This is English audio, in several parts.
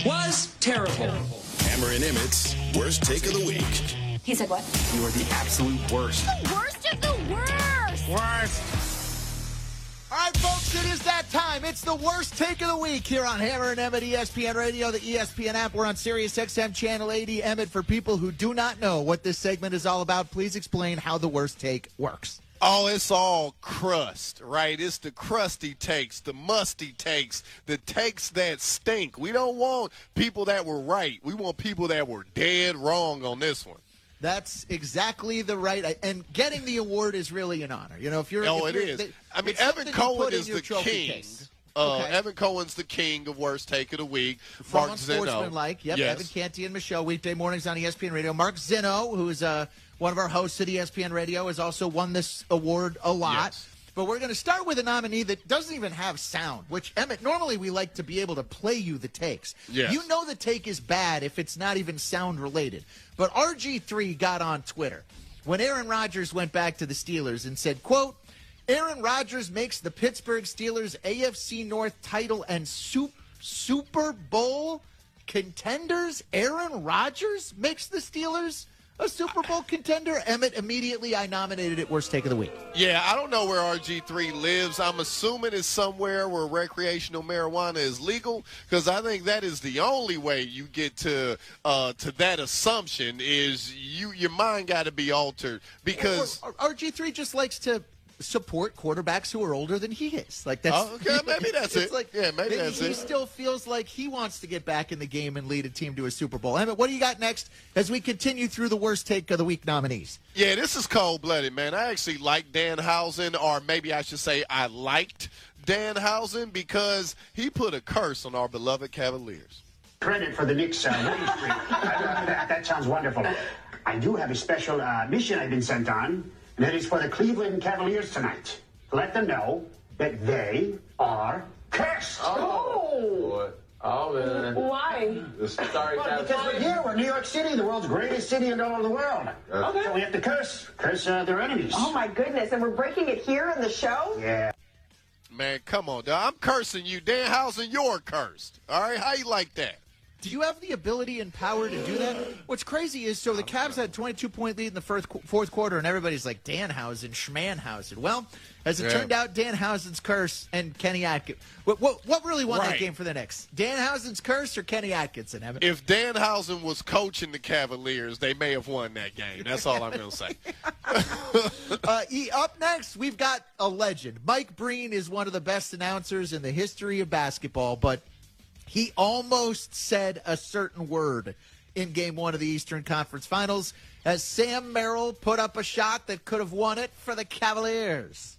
was terrible. Hammer and Emmett's worst take of the week. He said what? You are the absolute worst. The worst of the worst. All right, folks, it is that time. It's the worst take of the week here on Hammer and Emmett, ESPN Radio, the ESPN app. We're on Sirius XM Channel 80. Emmett, for people who do not know what this segment is all about, please explain how the worst take works. Oh, it's all crust, right? It's the crusty takes, the musty takes, the takes that stink. We don't want people that were right. We want people that were dead wrong on this one. That's exactly the right. And getting the award is really an honor. You know, if you're. Oh, it is. I mean, Evan Cohen is the king. Okay. Evan Cohen's the king of worst take of the week. From Mark Zinno. Unsportsmanlike. Yep, yes. Evan Canty and Michelle, weekday mornings on ESPN Radio. Mark Zinno, who's one of our hosts at ESPN Radio, has also won this award a lot. Yes. But we're going to start with a nominee that doesn't even have sound, which, Emmett, normally we like to be able to play you the takes. Yes. You know the take is bad if it's not even sound related. But RG3 got on Twitter when Aaron Rodgers went back to the Steelers and said, quote, Aaron Rodgers makes the Pittsburgh Steelers AFC North title and Super Bowl contenders. Aaron Rodgers makes the Steelers a Super Bowl contender. Emmett, immediately I nominated it worst take of the week. Yeah, I don't know where RG3 lives. I'm assuming it's somewhere where recreational marijuana is legal, because I think that is the only way you get to that assumption is your mind got to be altered, because RG3 just likes to support quarterbacks who are older than he is. Like that's okay, maybe that's it. Like, yeah, maybe that's he it. still feels like he wants to get back in the game and lead a team to a Super Bowl. Emmett, what do you got next as we continue through the worst take of the week nominees? Yeah, this is cold-blooded, man. I actually like Danhausen, or maybe I should say I liked Danhausen, because he put a curse on our beloved Cavaliers. Credit for the Knicks winning streak. That sounds wonderful. I do have a special mission I've been sent on. And that is for the Cleveland Cavaliers tonight. Let them know that they are cursed. Oh, man. Why? Sorry, Because we're here. We're New York City, the world's greatest city in all of the world. Okay. So we have to curse their enemies. Oh, my goodness. And we're breaking it here in the show? Yeah. Man, come on, dog. I'm cursing you. Danhausen, you're cursed. All right? How you like that? Do you have the ability and power to do that? What's crazy is, so the Cavs had a 22-point lead in the fourth quarter, and everybody's like, Danhausen, Schmanhausen. Well, as it turned out, Danhausen's curse and Kenny Atkins. What really won that game for the Knicks? Danhausen's curse or Kenny Atkinson? If Danhausen was coaching the Cavaliers, they may have won that game. That's all I'm going to say. Up next, we've got a legend. Mike Breen is one of the best announcers in the history of basketball, but he almost said a certain word in Game 1 of the Eastern Conference Finals as Sam Merrill put up a shot that could have won it for the Cavaliers.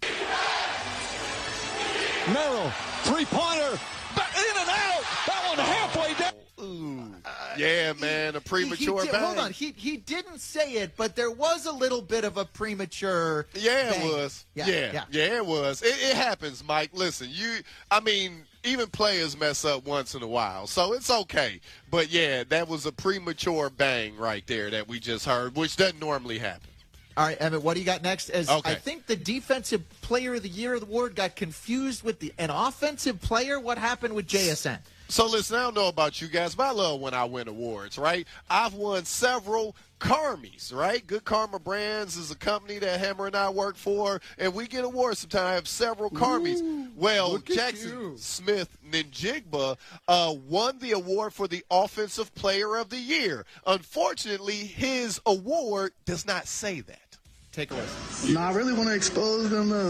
Merrill, three-pointer, in and out. That one halfway down. Ooh. Yeah, man, a premature bang. Hold on, he didn't say it, but there was a little bit of a premature Yeah, bang. it was. Yeah, it was. It happens, Mike. Listen, even players mess up once in a while, so it's okay. But, yeah, that was a premature bang right there that we just heard, which doesn't normally happen. All right, Emmett, what do you got next? Okay. I think the Defensive Player of the Year award got confused with an offensive player. What happened with JSN? So, listen, I don't know about you guys, but I love when I win awards, right? I've won several Carmies, right? Good Karma Brands is a company that Hammer and I work for, and we get awards sometimes. I have several Carmies. Well, Jackson Smith Njigba won the award for the Offensive Player of the Year. Unfortunately, his award does not say that. Take a listen. No, I really want to expose them, though.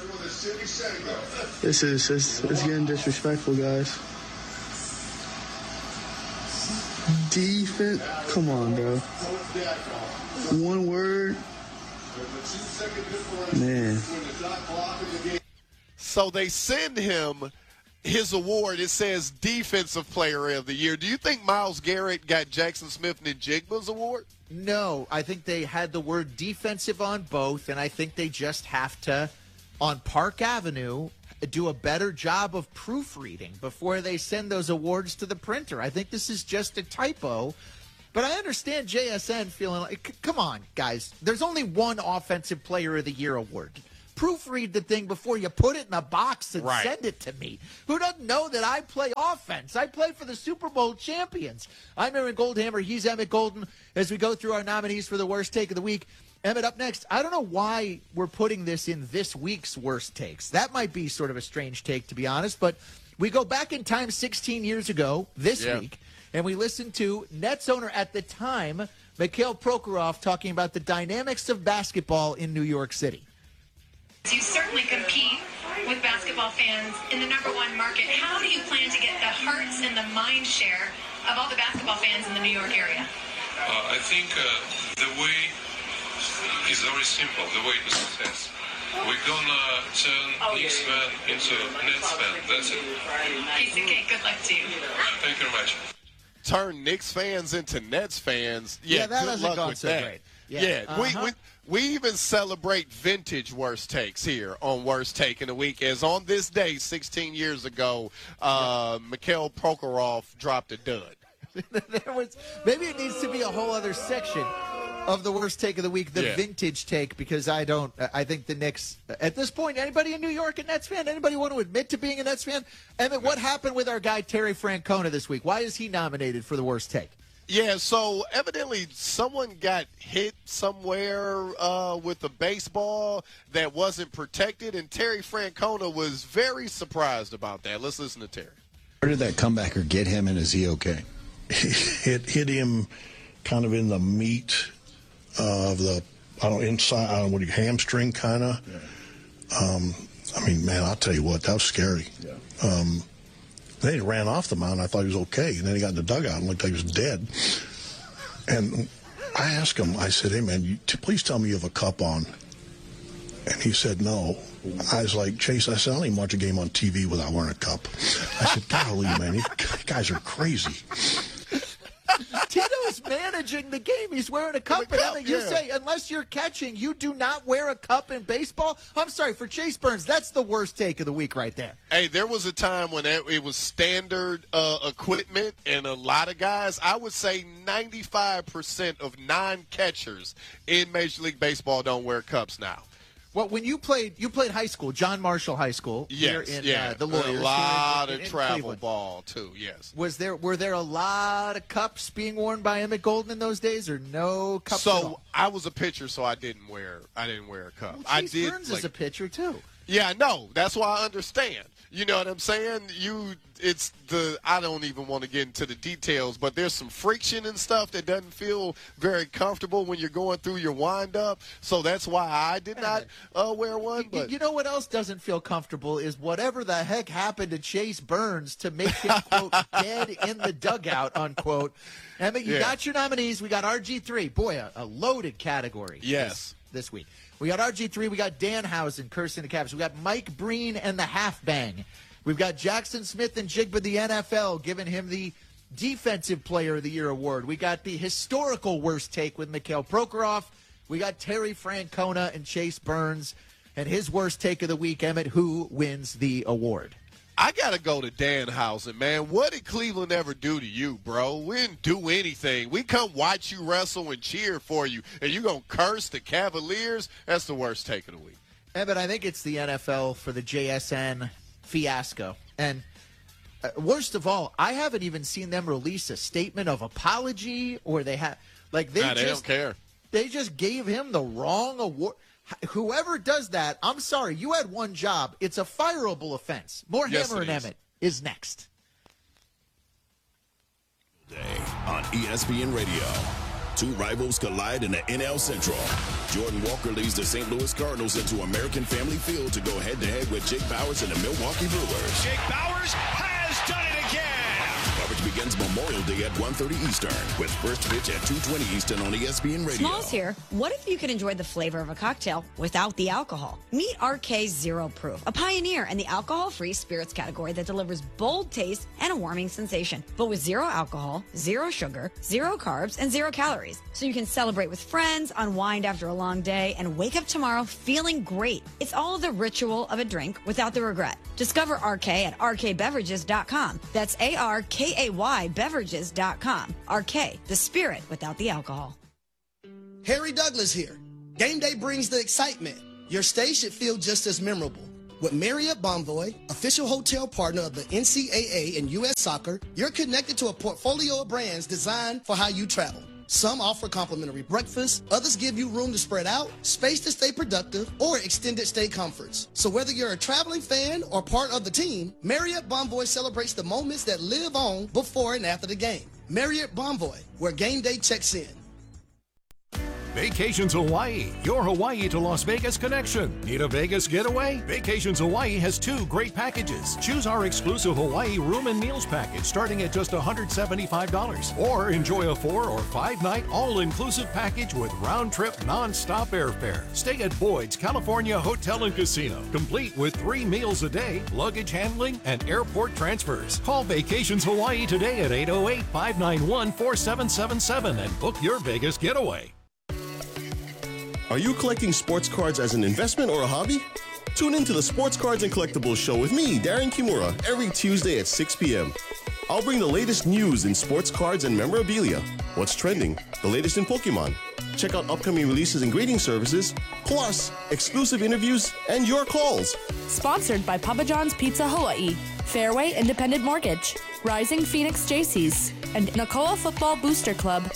It's getting disrespectful, guys. Defense, come on, bro. One word, man. So they send him his award. It says Defensive Player of the Year. Do you think Myles Garrett got Jackson Smith Njigba's award? No, I think they had the word defensive on both, and I think they just have to, on Park Avenue, do a better job of proofreading before they send those awards to the printer. I think this is just a typo. But I understand JSN feeling like, come on, guys. There's only one Offensive Player of the Year award. proofread the thing before you put it in a box and Right. send it to me. Who doesn't know that I play offense? I play for the Super Bowl champions. I'm Aaron Goldhammer. He's Emmett Golden. As we go through our nominees for the worst take of the week, Emmett, up next. I don't know why we're putting this in this week's worst takes. That might be sort of a strange take, to be honest, but we go back in time 16 years ago this week, and we listen to Nets owner at the time, Mikhail Prokhorov, talking about the dynamics of basketball in New York City. You certainly compete with basketball fans in the number one market. How do you plan to get the hearts and the mind share of all the basketball fans in the New York area? I think the way is very simple, the way to success. We're gonna turn Knicks fan into Nets fan. That's it. Piece of cake. Good luck to you. Thank you very much. Turn Knicks fans into Nets fans. Yeah, that good hasn't luck gone with so that. great. Yeah, we even celebrate vintage worst takes here on Worst Take in the Week. As on this day, 16 years ago, Mikhail Prokhorov dropped a dud. Maybe it needs to be a whole other section of the worst take of the week, the vintage take, because I think the Knicks, at this point, anybody in New York a Nets fan? Anybody want to admit to being a Nets fan? Emmett, what happened with our guy Terry Francona this week? Why is he nominated for the worst take? Yeah, so evidently someone got hit somewhere with a baseball that wasn't protected, and Terry Francona was very surprised about that. Let's listen to Terry. Where did that comebacker get him, and is he okay? It hit him kind of in the meat of the, hamstring kind of. Yeah. I mean, man, I'll tell you what, that was scary. Yeah. Then he ran off the mound. I thought he was okay. And then he got in the dugout and looked like he was dead. And I asked him, I said, hey, man, please tell me you have a cup on. And he said, no. I was like, Chase, I said, I don't even watch a game on TV without wearing a cup. I said, golly, man, these guys are crazy. Tito's managing the game. He's wearing a cup. But Emmett, you say, unless you're catching, you do not wear a cup in baseball? I'm sorry, for Chase Burns, that's the worst take of the week right there. Hey, there was a time when it was standard equipment, and a lot of guys, I would say 95% of non-catchers in Major League Baseball don't wear cups now. Well, when you played high school, John Marshall High School, here in the Lawyers. A lot in of travel Cleveland. ball, too, yes. Were there a lot of cups being worn by Emmett Golden in those days, or no cups at all? I was a pitcher, so I didn't wear a cup. Well, Chase Burns is a pitcher, too. Yeah, I know. That's why I understand. You know what I'm saying? I don't even want to get into the details, but there's some friction and stuff that doesn't feel very comfortable when you're going through your wind-up. So that's why I did not wear one. But you know what else doesn't feel comfortable is whatever the heck happened to Chase Burns to make him, quote, dead in the dugout, unquote. Emmett, you got your nominees. We got RG3. Boy, a loaded category. Yes. This week. We got RG3. We got Danhausen cursing the Cavs. We got Mike Breen and the Half Bang. We've got Jackson Smith and Jigba the NFL giving him the Defensive Player of the Year award. We got the historical worst take with Mikhail Prokhorov. We got Terry Francona and Chase Burns. And his worst take of the week, Emmett, who wins the award? I got to go to Danhausen, man. What did Cleveland ever do to you, bro? We didn't do anything. We come watch you wrestle and cheer for you, and you going to curse the Cavaliers? That's the worst take of the week. But I think it's the NFL for the JSN fiasco. And worst of all, I haven't even seen them release a statement of apology, or they have they don't care. They just gave him the wrong award. Whoever does that, I'm sorry, you had one job. It's a fireable offense. More Hammer and Emmett is next. On ESPN Radio. Two rivals collide in the NL Central. Jordan Walker leads the St. Louis Cardinals into American Family Field to go head-to-head with Jake Bauers and the Milwaukee Brewers. Jake Bauers has done it again. Coverage begins Memorial Day at 1:30 Eastern with first pitch at 2:20 Eastern on ESPN Radio. Smalls here. What if you could enjoy the flavor of a cocktail without the alcohol? Meet RK Zero Proof, a pioneer in the alcohol-free spirits category that delivers bold taste and a warming sensation, but with zero alcohol, zero sugar, zero carbs, and zero calories. So you can celebrate with friends, unwind after a long day, and wake up tomorrow feeling great. It's all the ritual of a drink without the regret. Discover RK at rkbeverages.com. That's ARKAY beverages.com. RK, the spirit without the alcohol. Harry Douglas here. Game day brings the excitement. your stay should feel just as memorable. With Marriott Bonvoy, official hotel partner of the NCAA and U.S. Soccer, you're connected to a portfolio of brands designed for how you travel. Some offer complimentary breakfast, others give you room to spread out, space to stay productive, or extended stay comforts. So whether you're a traveling fan or part of the team, Marriott Bonvoy celebrates the moments that live on before and after the game. Marriott Bonvoy, where game day checks in. Vacations Hawaii, your Hawaii to Las Vegas connection. Need a Vegas getaway? Vacations Hawaii has 2 great packages. Choose our exclusive Hawaii room and meals package starting at just $175. Or enjoy a 4 or 5 night all-inclusive package with round-trip non-stop airfare. Stay at Boyd's California Hotel and Casino, complete with 3 meals a day, luggage handling, and airport transfers. Call Vacations Hawaii today at 808-591-4777 and book your Vegas getaway. Are you collecting sports cards as an investment or a hobby? Tune in to the Sports Cards and Collectibles Show with me, Darren Kimura, every Tuesday at 6 p.m. I'll bring the latest news in sports cards and memorabilia, what's trending, the latest in Pokemon. Check out upcoming releases and grading services, plus exclusive interviews and your calls. Sponsored by Papa John's Pizza Hawaii, Fairway Independent Mortgage, Rising Phoenix Jaycees, and Nakoa Football Booster Club.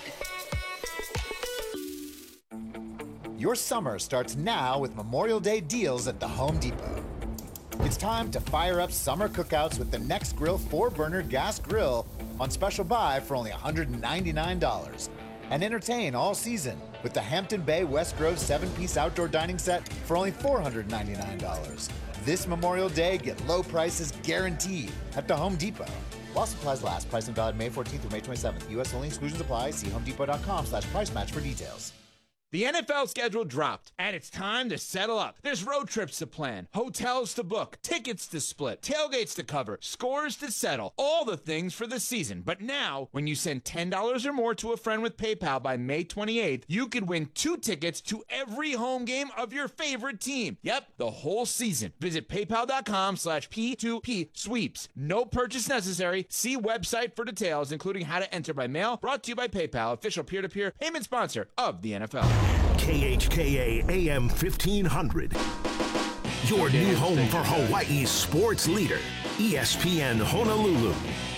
Your summer starts now with Memorial Day deals at the Home Depot. It's time to fire up summer cookouts with the Next Grill 4-burner gas grill on special buy for only $199. And entertain all season with the Hampton Bay West Grove 7-piece outdoor dining set for only $499. This Memorial Day, get low prices guaranteed at the Home Depot. While supplies last, price and valid May 14th through May 27th. U.S. only, exclusions apply. See homedepot.com/price match for details. The NFL schedule dropped, and it's time to settle up. There's road trips to plan, hotels to book, tickets to split, tailgates to cover, scores to settle, all the things for the season. But now, when you send $10 or more to a friend with PayPal by May 28th, you could win 2 tickets to every home game of your favorite team. Yep, the whole season. Visit paypal.com/P2P sweeps. No purchase necessary. See website for details, including how to enter by mail. Brought to you by PayPal, official peer-to-peer payment sponsor of the NFL. KHKA AM 1500. Your new home for Hawaii's sports leader, ESPN Honolulu.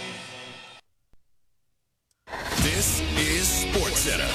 This is SportsCenter.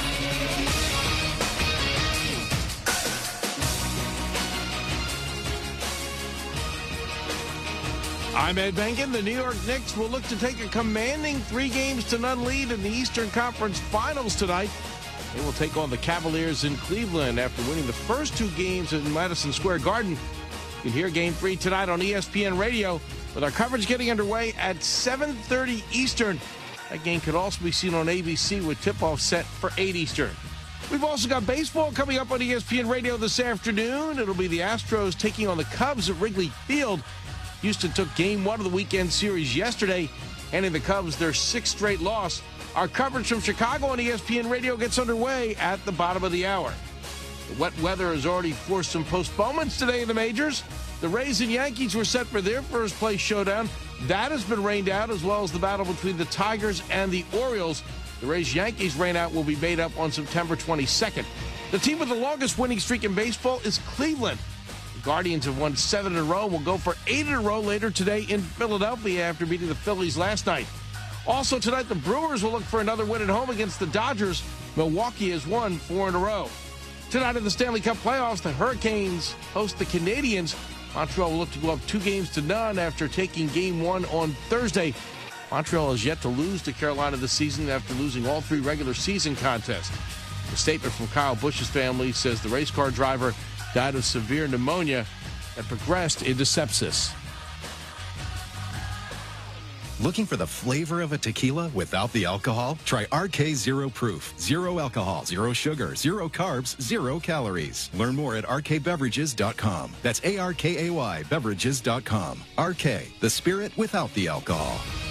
I'm Ed Benkin. The New York Knicks will look to take a commanding 3-0 lead in the Eastern Conference Finals tonight. They will take on the Cavaliers in Cleveland after winning the first 2 games in Madison Square Garden. You can hear Game 3 tonight on ESPN Radio, with our coverage getting underway at 7:30 Eastern. That game could also be seen on ABC with tip-off set for 8 Eastern. We've also got baseball coming up on ESPN Radio this afternoon. It'll be the Astros taking on the Cubs at Wrigley Field. Houston took Game 1 of the weekend series yesterday, handing the Cubs their 6th straight loss. Our coverage from Chicago on ESPN Radio gets underway at the bottom of the hour. The wet weather has already forced some postponements today in the majors. The Rays and Yankees were set for their first-place showdown. That has been rained out, as well as the battle between the Tigers and the Orioles. The Rays-Yankees rainout will be made up on September 22nd. The team with the longest winning streak in baseball is Cleveland. The Guardians have won 7 in a row and will go for 8 in a row later today in Philadelphia after beating the Phillies last night. Also tonight, the Brewers will look for another win at home against the Dodgers. Milwaukee has won 4 in a row. Tonight in the Stanley Cup playoffs, the Hurricanes host the Canadiens. Montreal will look to go up 2-0 after taking Game 1 on Thursday. Montreal has yet to lose to Carolina this season after losing all 3 regular season contests. A statement from Kyle Busch's family says the race car driver died of severe pneumonia that progressed into sepsis. Looking for the flavor of a tequila without the alcohol? Try RK Zero Proof. 0 alcohol, 0 sugar, 0 carbs, 0 calories. Learn more at rkbeverages.com. That's ARKAY beverages.com. RK, the spirit without the alcohol.